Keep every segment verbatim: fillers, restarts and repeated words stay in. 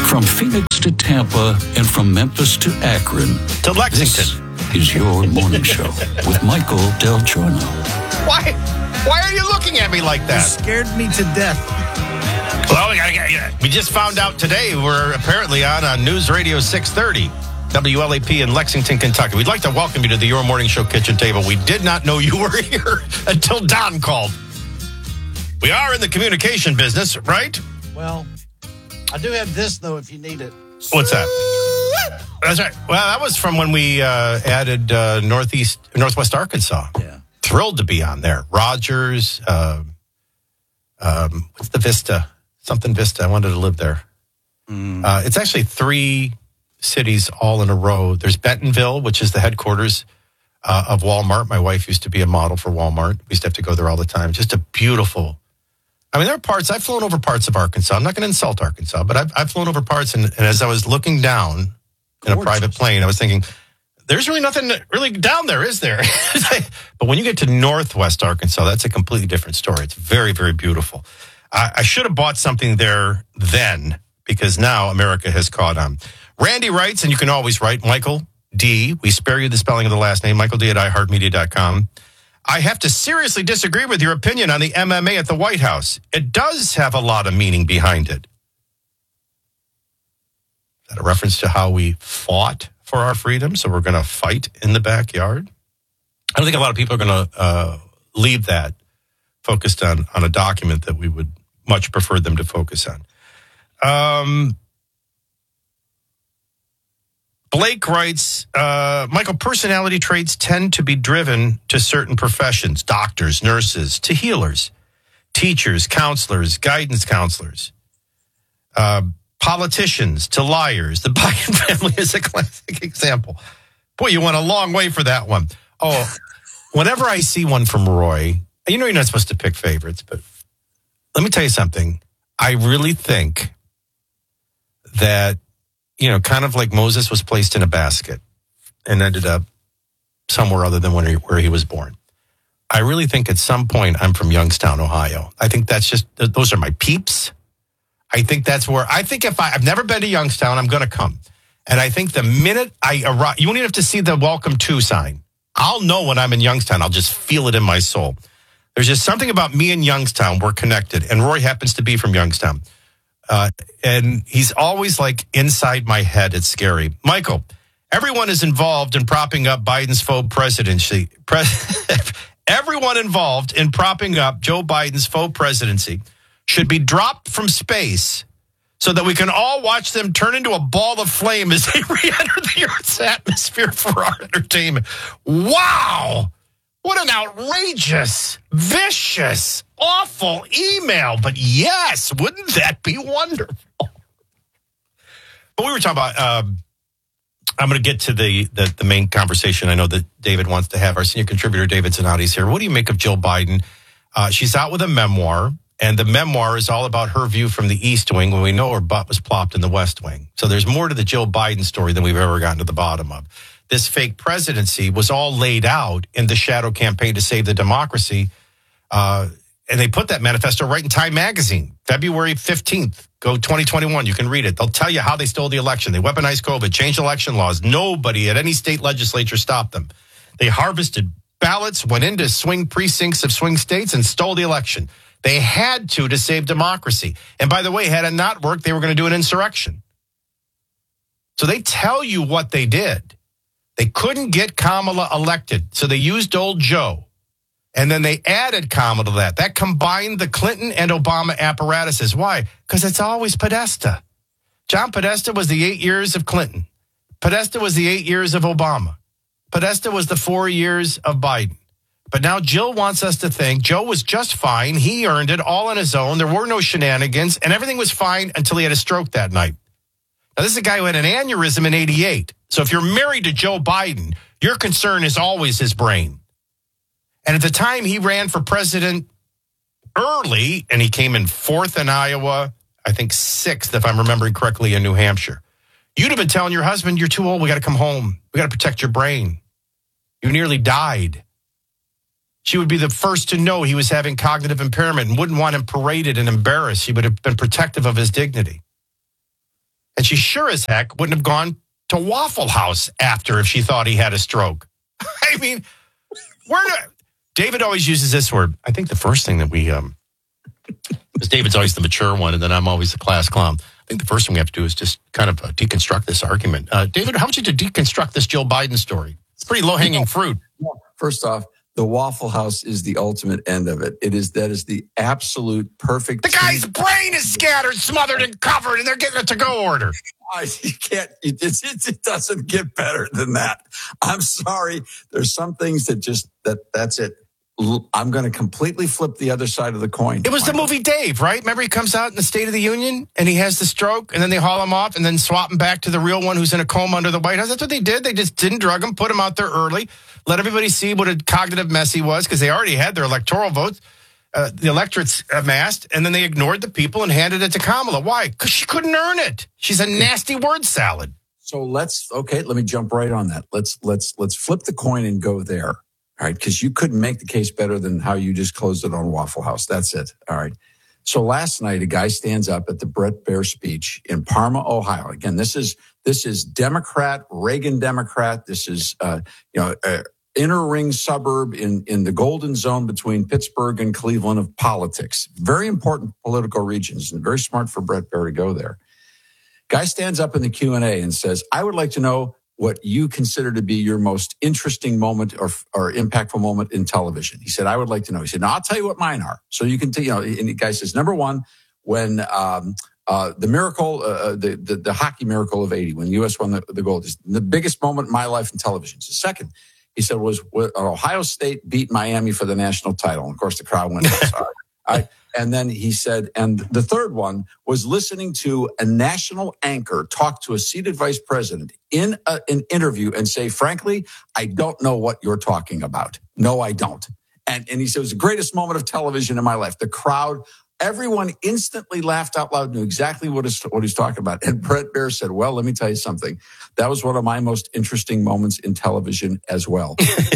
From Phoenix to Tampa and from Memphis to Akron. To Lexington. This is your morning show with Michael Del Giorno. Why? Why are you looking at me like that? You scared me to death. Well, we, gotta get, we just found out today we're apparently on on News Radio six thirty, W L A P in Lexington, Kentucky. We'd like to welcome you to the Your Morning Show kitchen table. We did not know you were here until Don called. We are in the communication business, right? Well, I do have this, though, if you need it. What's that? That's right. Well, that was from when we uh, added uh, Northeast, Northwest Arkansas. Yeah. Thrilled to be on there. Rogers, uh, um, what's the Vista? Something Vista. I wanted to live there. Mm. Uh, it's actually three cities all in a row. There's Bentonville, which is the headquarters uh, of Walmart. My wife used to be a model for Walmart. We used to have to go there all the time. Just a beautiful... I mean, there are parts, I've flown over parts of Arkansas. I'm not going to insult Arkansas, but I've, I've flown over parts, and, and as I was looking down in Gorgeous. a private plane, I was thinking, there's really nothing really down there, is there? But when you get to Northwest Arkansas, that's a completely different story. It's very, very beautiful. I, I should have bought something there then, because now America has caught on. Randy writes, and you can always write, Michael D. We spare you the spelling of the last name, Michael D. at i heart media dot com. I have to seriously disagree with your opinion on the M M A at the White House. It does have a lot of meaning behind it. Is that a reference to how we fought for our freedom? So we're going to fight in the backyard? I don't think a lot of people are going to uh, leave that focused on, on a document that we would much prefer them to focus on. Um, Blake writes, uh, Michael, personality traits tend to be driven to certain professions, doctors, nurses, to healers, teachers, counselors, guidance counselors, uh, politicians, to liars. The Biden family is a classic example. Boy, you went a long way for that one. Oh, whenever I see one from Roy, you know you're not supposed to pick favorites, but let me tell you something. I really think that, you know, kind of like Moses was placed in a basket and ended up somewhere other than where he, where he was born. I really think at some point I'm from Youngstown, Ohio. I think that's just, those are my peeps. I think that's where, I think if I, I've never been to Youngstown, I'm going to come. And I think the minute I arrive, you won't even have to see the welcome to sign. I'll know when I'm in Youngstown. I'll just feel it in my soul. There's just something about me and Youngstown. We're connected. And Roy happens to be from Youngstown. Uh, and he's always like inside my head. It's scary. Michael, everyone is involved in propping up Biden's faux presidency. Pre- everyone involved in propping up Joe Biden's faux presidency should be dropped from space so that we can all watch them turn into a ball of flame as they re-enter the Earth's atmosphere for our entertainment. Wow! What an outrageous, vicious, awful email. But yes, wouldn't that be wonderful? But we were talking about, uh, I'm going to get to the, the the main conversation I know that David wants to have. Our senior contributor, David Zanotti's here. What do you make of Jill Biden? Uh, she's out with a memoir, and the memoir is all about her view from the East Wing when we know her butt was plopped in the West Wing. So there's more to the Jill Biden story than we've ever gotten to the bottom of. This fake presidency was all laid out in the shadow campaign to save the democracy. Uh, and they put that manifesto right in Time magazine, February fifteenth. Go twenty twenty-one. You can read it. They'll tell you how they stole the election. They weaponized COVID, changed election laws. Nobody at any state legislature stopped them. They harvested ballots, went into swing precincts of swing states, and stole the election. They had to to save democracy. And by the way, had it not worked, they were going to do an insurrection. So they tell you what they did. They couldn't get Kamala elected, so they used old Joe. And then they added Kamala to that. That combined the Clinton and Obama apparatuses. Why? Because it's always Podesta. John Podesta was the eight years of Clinton. Podesta was the eight years of Obama. Podesta was the four years of Biden. But now Jill wants us to think Joe was just fine. He earned it all on his own. There were no shenanigans, and everything was fine until he had a stroke that night. Now, this is a guy who had an aneurysm in eighty-eight. So if you're married to Joe Biden, your concern is always his brain. And at the time he ran for president early, and he came in fourth in Iowa, I think sixth, if I'm remembering correctly, in New Hampshire. You'd have been telling your husband, you're too old, we got to come home. We got to protect your brain. You nearly died. She would be the first to know he was having cognitive impairment and wouldn't want him paraded and embarrassed. She would have been protective of his dignity. And she sure as heck wouldn't have gone to Waffle House after if she thought he had a stroke. I mean, where do, David always uses this word. I think the first thing that we, um, because David's always the mature one, and then I'm always the class clown. I think the first thing we have to do is just kind of uh, deconstruct this argument. Uh, David, how would you to deconstruct this Joe Biden story? It's pretty low-hanging fruit. First off, the Waffle House is the ultimate end of it. It is that is the absolute perfect. The guy's brain is scattered, smothered, and covered, and they're getting a to-go order. You can't. It, it, it doesn't get better than that. I'm sorry. There's some things that just that. That's it. I'm going to completely flip the other side of the coin. It was the movie Dave, right? Remember he comes out in the State of the Union and he has the stroke and then they haul him off and then swap him back to the real one who's in a coma under the White House. That's what they did. They just didn't drug him, put him out there early, let everybody see what a cognitive mess he was because they already had their electoral votes, uh, the electorate's amassed, and then they ignored the people and handed it to Kamala. Why? Because she couldn't earn it. She's a nasty word salad. So let's, okay, let me jump right on that. Let's, let's, let's flip the coin and go there. All right, because you couldn't make the case better than how you just closed it on Waffle House. That's it. All right. So last night, a guy stands up at the Bret Baier speech in Parma, Ohio. Again, this is this is Democrat, Reagan Democrat. This is uh, you know uh, inner ring suburb in in the golden zone between Pittsburgh and Cleveland of politics. Very important political regions, and very smart for Bret Baier to go there. Guy stands up in the Q and A and says, "I would like to know what you consider to be your most interesting moment or, or impactful moment in television." He said, "I would like to know." He said, "No, I'll tell you what mine are." So you can, t- you know, and the guy says, number one, when um, uh, the miracle, uh, the, the the hockey miracle of eighty, when the U S won the, the gold, is the biggest moment in my life in television. So second, he said, was when Ohio State beat Miami for the national title. And of course, the crowd went, sorry. I, and then he said, and the third one was listening to a national anchor talk to a seated vice president in a, an interview and say, frankly, I don't know what you're talking about. No, I don't. And, and he said, it was the greatest moment of television in my life. The crowd, everyone instantly laughed out loud, knew exactly what, is, what he's talking about. And Bret Baier said, well, let me tell you something. That was one of my most interesting moments in television as well.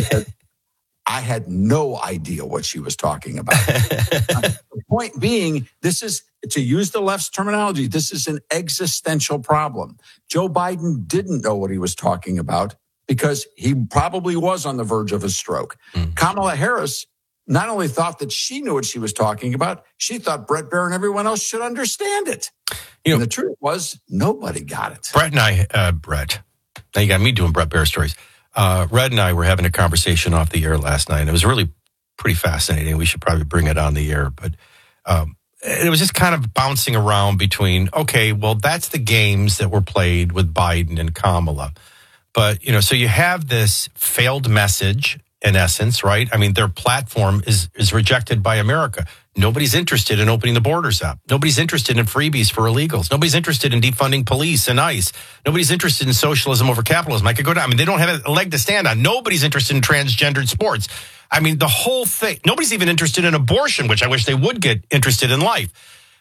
I had no idea what she was talking about. The point being, this is, to use the left's terminology, this is an existential problem. Joe Biden didn't know what he was talking about because he probably was on the verge of a stroke. Mm. Kamala Harris not only thought that she knew what she was talking about, she thought Bret Baier and everyone else should understand it. You know, and the truth was, nobody got it. Brett and I, uh, Brett, now you got me doing Bret Baier stories. Uh, Red and I were having a conversation off the air last night. And it was really pretty fascinating. We should probably bring it on the air. But um, it was just kind of bouncing around between, okay, well, that's the games that were played with Biden and Kamala. But, you know, so you have this failed message, in essence, right? I mean, their platform is is rejected by America. Nobody's interested in opening the borders up. Nobody's interested in freebies for illegals. Nobody's interested in defunding police and ICE. Nobody's interested in socialism over capitalism. I could go down. I mean, they don't have a leg to stand on. Nobody's interested in transgendered sports. I mean, the whole thing. Nobody's even interested in abortion, which I wish they would get interested in life.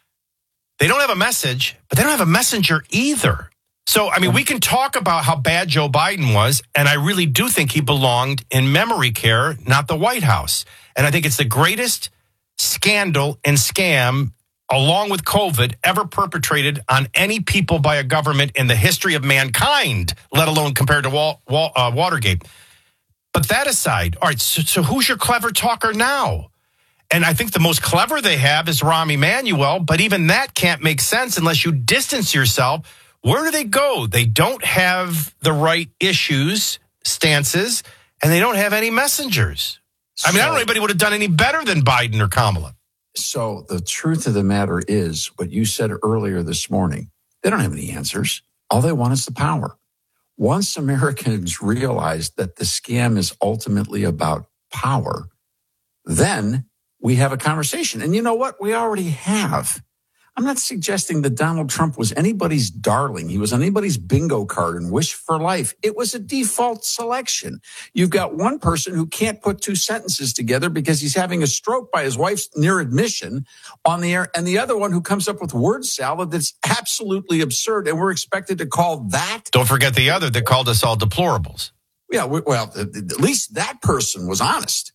They don't have a message, but they don't have a messenger either. So, I mean, we can talk about how bad Joe Biden was, and I really do think he belonged in memory care, not the White House. And I think it's the greatest scandal and scam, along with COVID, ever perpetrated on any people by a government in the history of mankind, let alone compared to Wal- Wal- uh, Watergate. But that aside, all right, so, so who's your clever talker now? And I think the most clever they have is Rahm Emanuel, but even that can't make sense unless you distance yourself. Where do they go? They don't have the right issues, stances, and they don't have any messengers. I mean, so, I don't know anybody would have done any better than Biden or Kamala. So the truth of the matter is what you said earlier this morning. They don't have any answers. All they want is the power. Once Americans realize that the scam is ultimately about power, then we have a conversation. And you know what? We already have. I'm not suggesting that Donald Trump was anybody's darling. He was anybody's bingo card and wish for life. It was a default selection. You've got one person who can't put two sentences together because he's having a stroke by his wife's near admission on the air, and the other one who comes up with word salad that's absolutely absurd, and we're expected to call that. Don't forget the other that called us all deplorables. Yeah, well, at least that person was honest.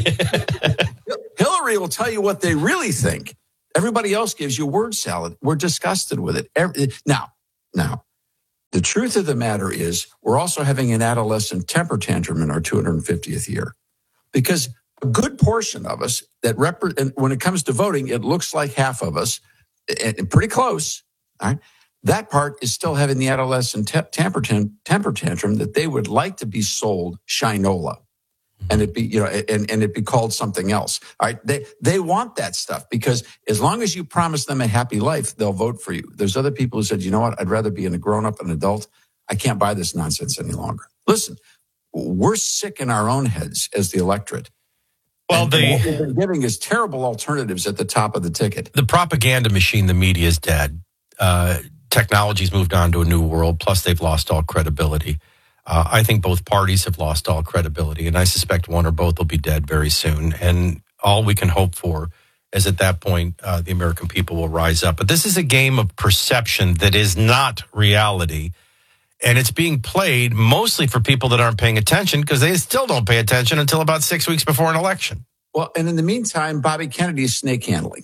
Hillary will tell you what they really think. Everybody else gives you word salad. We're disgusted with it. Every, now, Now, the truth of the matter is we're also having an adolescent temper tantrum in our two hundred fiftieth year because a good portion of us that rep- and when it comes to voting, it looks like half of us, and pretty close, all right? That part is still having the adolescent te- temper, tan- temper tantrum that they would like to be sold Shinola. And it be, you know, and, and it be called something else. All right. They, they want that stuff because as long as you promise them a happy life, they'll vote for you. There's other people who said, you know what? I'd rather be a grown up, an adult. I can't buy this nonsense any longer. Listen, we're sick in our own heads as the electorate. Well, and, the, and what we've been giving is terrible alternatives at the top of the ticket. The propaganda machine, the media is dead. Uh, technology's moved on to a new world. Plus they've lost all credibility. Uh, I think both parties have lost all credibility, and I suspect one or both will be dead very soon. And all we can hope for is at that point, uh, the American people will rise up. But this is a game of perception that is not reality. And it's being played mostly for people that aren't paying attention because they still don't pay attention until about six weeks before an election. Well, and in the meantime, Bobby Kennedy is snake handling.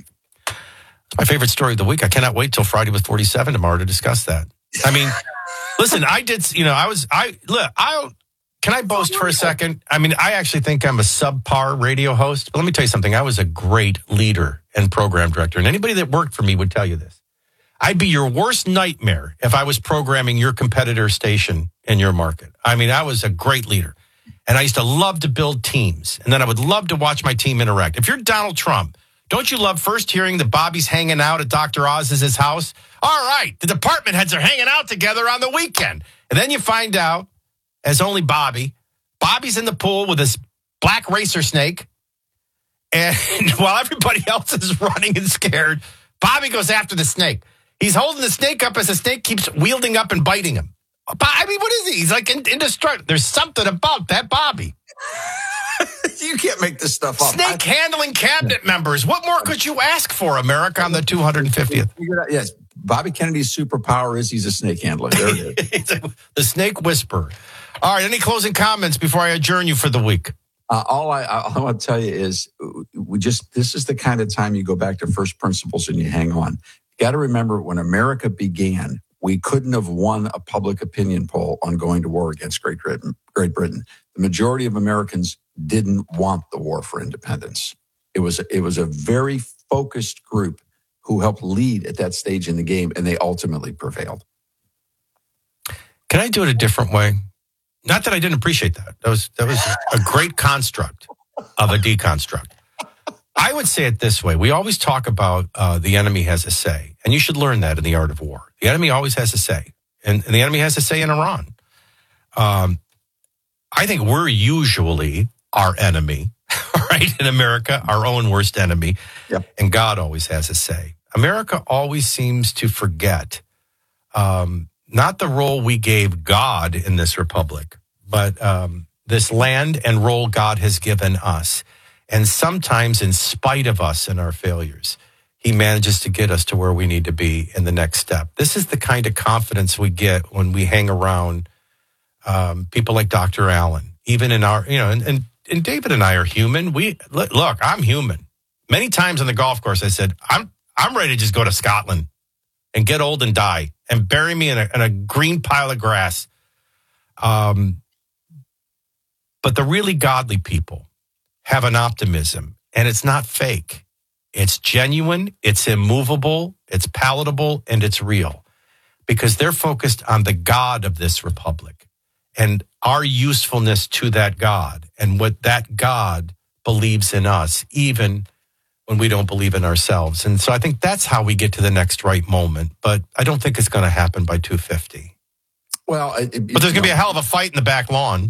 My favorite story of the week. I cannot wait till Friday with forty-seven tomorrow to discuss that. I mean... Listen, I did, you know, I was, I, look, I, can I boast for a second? I mean, I actually think I'm a subpar radio host, but let me tell you something. I was a great leader and program director, and anybody that worked for me would tell you this. I'd be your worst nightmare if I was programming your competitor station in your market. I mean, I was a great leader, and I used to love to build teams, and then I would love to watch my team interact. If you're Donald Trump, don't you love first hearing that Bobby's hanging out at Doctor Oz's house? All right, the department heads are hanging out together on the weekend. And then you find out, as only Bobby, Bobby's in the pool with his black racer snake. And while everybody else is running and scared, Bobby goes after the snake. He's holding the snake up as the snake keeps wielding up and biting him. I mean, what is he? He's like indestructible. There's something about that Bobby. You can't make this stuff up. Snake handling cabinet members. What more could you ask for, America, on the two hundred fiftieth? Yes, Bobby Kennedy's superpower is he's a snake handler. There it is. The snake whisperer. All right, any closing comments before I adjourn you for the week? Uh, all I, all I want to tell you is we just, this is the kind of time you go back to first principles and you hang on. You got to remember when America began, we couldn't have won a public opinion poll on going to war against Great Britain. Great Britain. The majority of Americans didn't want the war for independence. It was, it was a very focused group who helped lead at that stage in the game, and they ultimately prevailed. Can I do it a different way? Not that I didn't appreciate that. That was that was a great construct of a deconstruct. I would say it this way. We always talk about uh, the enemy has a say, and you should learn that in the art of war. The enemy always has a say, and, and the enemy has a say in Iran. Um, I think we're usually our enemy, right? In America, our own worst enemy, yep. And God always has a say. America always seems to forget um, not the role we gave God in this republic, but um, this land and role God has given us. And sometimes in spite of us and our failures, he manages to get us to where we need to be in the next step. This is the kind of confidence we get when we hang around um, people like Doctor Allen, even in our, you know, and, and, and David and I are human. We look, I'm human. Many times on the golf course, I said, I'm, I'm ready to just go to Scotland and get old and die and bury me in a, in a green pile of grass. Um, but the really godly people have an optimism, and it's not fake. It's genuine, it's immovable, it's palatable, and it's real because they're focused on the God of this republic and our usefulness to that God and what that God believes in us, even when we don't believe in ourselves. And so I think that's how we get to the next right moment. But I don't think it's going to happen by two fifty. Well, it, it, but there's going to be a hell of a fight in the back lawn.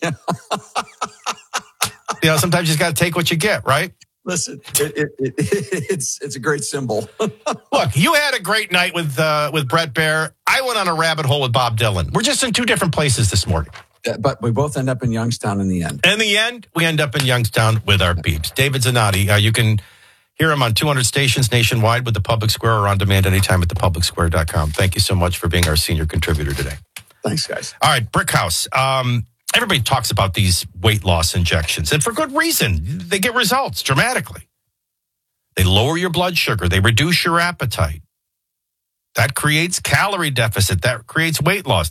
You know, sometimes you just got to take what you get, right? Listen, it, it, it, it's it's a great symbol. Look, you had a great night with uh, with Brett Baer. I went on a rabbit hole with Bob Dylan. We're just in two different places this morning. But we both end up in Youngstown in the end. In the end, we end up in Youngstown with our peeps. David Zanotti, uh, you can hear him on two hundred stations nationwide with the Public Square or on demand anytime at the public square dot com. Thank you so much for being our senior contributor today. Thanks, guys. All right, Brick House. Um, everybody talks about these weight loss injections, and for good reason. They get results dramatically. They lower your blood sugar. They reduce your appetite. That creates calorie deficit. That creates weight loss.